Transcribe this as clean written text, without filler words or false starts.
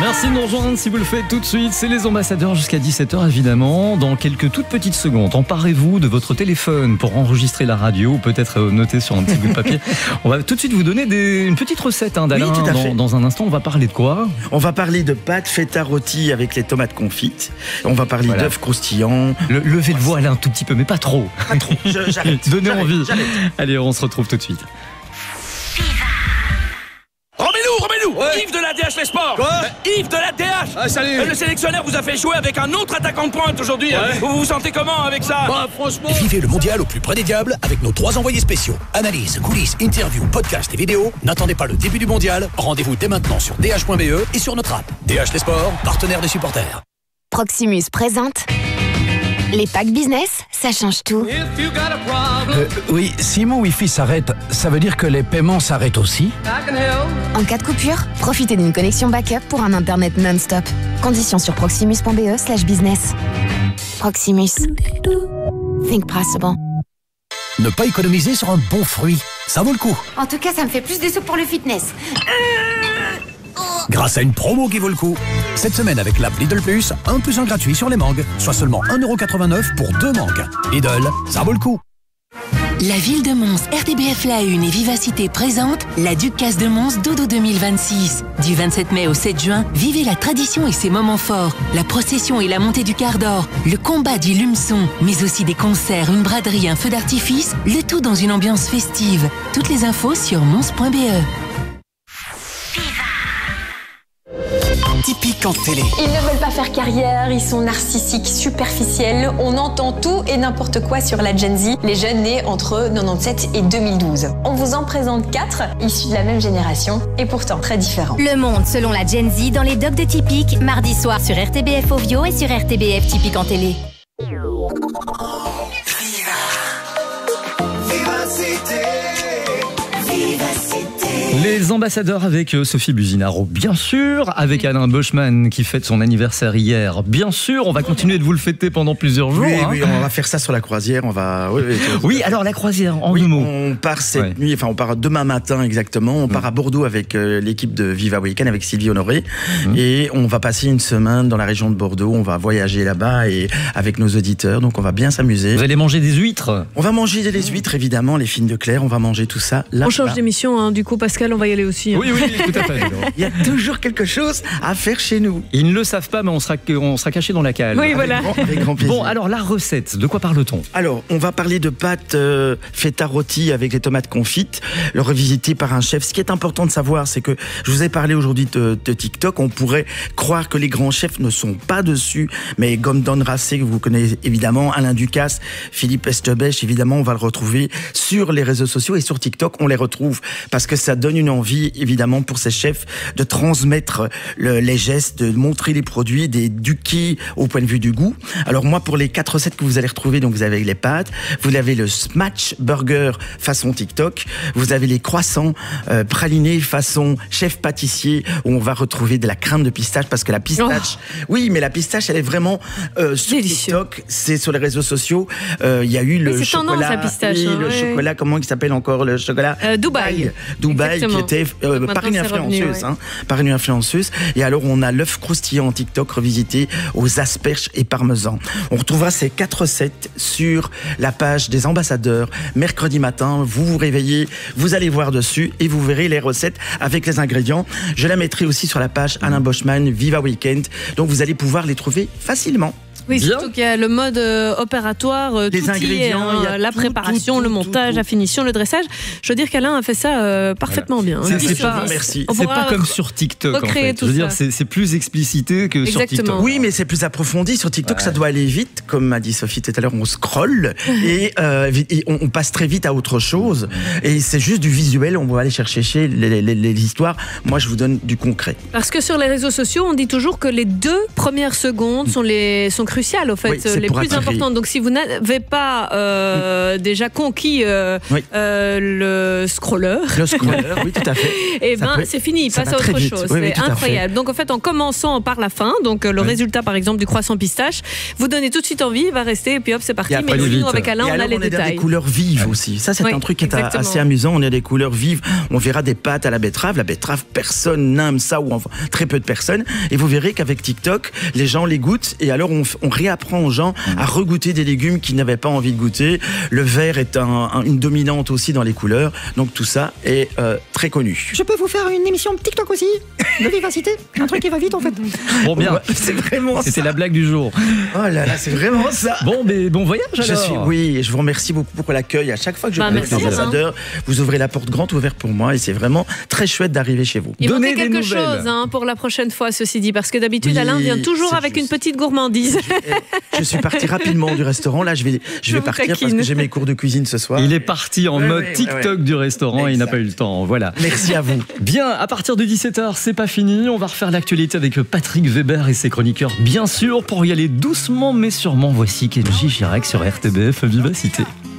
Merci de nous rejoindre si vous le faites tout de suite. C'est les ambassadeurs jusqu'à 17h évidemment. Dans quelques toutes petites secondes, emparez-vous de votre téléphone pour enregistrer la radio ou peut-être noter sur un petit bout de papier. On va tout de suite vous donner une petite recette d'Alain. Oui, dans un instant, on va parler de quoi? On va parler de pâtes feta rôti avec les tomates confites. On va parler d'œufs croustillants. Levez le voile un tout petit peu, mais pas trop. Pas trop, j'arrête. Donnez envie. Allez, on se retrouve tout de suite. Remets-nous ouais. Yves de la DH Les Sports. Quoi? Yves de la DH. Ah, salut. Le sélectionneur vous a fait jouer avec un autre attaquant de pointe aujourd'hui. Ouais. Vous vous sentez comment avec ça? Bah, franchement... Vivez le mondial au plus près des diables avec nos 3 envoyés spéciaux. Analyse, coulisses, interviews, podcasts et vidéos. N'attendez pas le début du mondial. Rendez-vous dès maintenant sur dh.be et sur notre app. DH Les Sports, partenaire des supporters. Proximus présente les packs business, ça change tout. Oui, si mon Wi-Fi s'arrête, ça veut dire que les paiements s'arrêtent aussi? En cas de coupure, profitez d'une connexion backup pour un internet non-stop. Conditions sur proximus.be/business. Proximus. Think possible. Ne pas économiser sur un bon fruit, ça vaut le coup. En tout cas, ça me fait plus de sous pour le fitness. Grâce à une promo qui vaut le coup. Cette semaine avec l'app Lidl Plus, 1 + 1 gratuit sur les mangues, soit seulement 1,89€ pour 2 mangues. Lidl, ça vaut le coup. La ville de Mons, RTBF La Une et Vivacité présentent la Ducasse de Mons Dodo 2026. Du 27 mai au 7 juin, vivez la tradition et ses moments forts, la procession et la montée du quart d'or, le combat du lumeçon, mais aussi des concerts, une braderie, un feu d'artifice, le tout dans une ambiance festive. Toutes les infos sur mons.be. Typique en télé. Ils ne veulent pas faire carrière, ils sont narcissiques, superficiels. On entend tout et n'importe quoi sur la Gen Z, les jeunes nés entre 97 et 2012. On vous en présente 4, issus de la même génération et pourtant très différents. Le monde selon la Gen Z dans les docs de Typique, mardi soir sur RTBF Ovio et sur RTBF Typique en télé. Les ambassadeurs avec Sophie Buzinaro, bien sûr, avec Alain Boschman qui fête son anniversaire hier, bien sûr, on va continuer de vous le fêter pendant plusieurs jours. Oui, on va faire ça sur la croisière, on va... Oui, alors la croisière, en deux mots. On part cette nuit, on part demain matin exactement, on part à Bordeaux avec l'équipe de Viva Weekend, avec Sylvie Honoré, et on va passer une semaine dans la région de Bordeaux, on va voyager là-bas et avec nos auditeurs, donc on va bien s'amuser. Vous allez manger des huîtres? On va manger des huîtres, évidemment, les fines de Claire, on va manger tout ça là-bas. On change d'émission, du coup, Pascal, on va y aller aussi. Oui, tout à fait. Il y a toujours quelque chose à faire chez nous. Ils ne le savent pas, mais on sera caché dans la cale. Oui, voilà. Avec grand plaisir. Bon, alors la recette, de quoi parle-t-on? Alors, on va parler de pâtes feta rôti avec les tomates confites, revisitées par un chef. Ce qui est important de savoir, c'est que je vous ai parlé aujourd'hui de TikTok. On pourrait croire que les grands chefs ne sont pas dessus, mais Gordon Ramsay, que vous connaissez évidemment, Alain Ducasse, Philippe Estebèche, évidemment, on va le retrouver sur les réseaux sociaux et sur TikTok. On les retrouve parce que ça donne une envie, évidemment, pour ces chefs de transmettre les gestes, de montrer les produits, d'éduquer au point de vue du goût. Alors moi, pour les 4 recettes que vous allez retrouver, donc vous avez les pâtes, vous avez le smash burger façon TikTok, vous avez les croissants pralinés façon chef pâtissier, où on va retrouver de la crème de pistache, parce que la pistache, oui, mais la pistache, elle est vraiment sur délicieux. TikTok, c'est sur les réseaux sociaux. Il y a eu le chocolat, tendance, la pistache, le chocolat, comment il s'appelle encore le chocolat? Dubaï, qui était par une influenceuse, par une influenceuse. Et alors, on a l'œuf croustillant en TikTok revisité aux asperges et parmesan. On retrouvera ces 4 recettes sur la page des ambassadeurs. Mercredi matin, vous vous réveillez, vous allez voir dessus et vous verrez les recettes avec les ingrédients. Je la mettrai aussi sur la page Alain Boschman, Viva Weekend. Donc, vous allez pouvoir les trouver facilement. Oui, surtout qu'il y a le mode opératoire, les ingrédients, la préparation, le montage, la finition, le dressage. Je veux dire qu'Alain a fait ça parfaitement bien. Merci. C'est pas comme sur TikTok, en fait. Je veux dire, c'est plus explicité que sur TikTok. Oui, mais c'est plus approfondi. Sur TikTok, ça doit aller vite. Comme m'a dit Sophie tout à l'heure, on scrolle et on passe très vite à autre chose. Et c'est juste du visuel. On va aller chercher les histoires. Moi, je vous donne du concret. Parce que sur les réseaux sociaux, on dit toujours que les 2 premières secondes sont cruciales cruciales, au fait, Oui, c'est les pour plus attirer. importantes. Donc, si vous n'avez pas déjà conquis le scroller, oui, tout à fait. et Ça peut- c'est fini, il ça passe va à très autre vite. chose. Oui, oui, C'est tout à fait. incroyable. Donc, en fait, en commençant par la fin, donc le résultat, par exemple, du croissant pistache, vous donnez tout de suite envie, il va rester, et puis hop, c'est parti. Et après, Mais vite. nous, avec Alain, Et on a alors, les on est dans des détails. couleurs vives aussi. Ça, c'est Oui, un truc qui est exactement. assez amusant. On a des couleurs vives. On verra des pâtes à la betterave. La betterave, personne n'aime ça, ou enfin, très peu de personnes. Et vous verrez qu'avec TikTok, les gens les goûtent. Et alors, on réapprend aux gens à regoûter des légumes qu'ils n'avaient pas envie de goûter. Le vert est une dominante aussi dans les couleurs. Donc, tout ça est très connu. Je peux vous faire une émission TikTok aussi de vivacité, un truc qui va vite en fait. Bon, bien. Ouais, c'est vraiment ça. C'était la blague du jour. Oh là là, c'est vraiment ça. Bon, mais bon voyage alors. Oui, et je vous remercie beaucoup pour l'accueil. À chaque fois que je Bah, vois avec merci, l'ambassadeur, vous ouvrez la porte grande ouverte pour moi et c'est vraiment très chouette d'arriver chez vous. Il Donnez manquait des quelque nouvelles. chose pour la prochaine fois, ceci dit, parce que d'habitude, Oui, Alain vient toujours c'est avec juste. une petite gourmandise. Je suis parti rapidement du restaurant. Là, je vais vous partir parce taquine. que j'ai mes cours de cuisine ce soir. Il est parti en Ouais, mode ouais, TikTok ouais. du restaurant et il n'a pas eu le temps. Voilà. Merci à vous. Bien, à partir de 17h, c'est pas fini. On va refaire l'actualité avec Patrick Weber et ses chroniqueurs, bien sûr. Pour y aller doucement mais sûrement, voici Kenji Girac sur RTBF Vivacité.